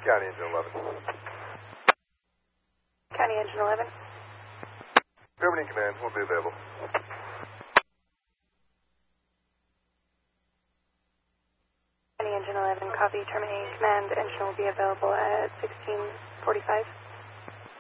County Engine 11. County Engine 11. Germany Command will be available. County Engine 11, copy. Terminating command. Engine will be available at 16:45.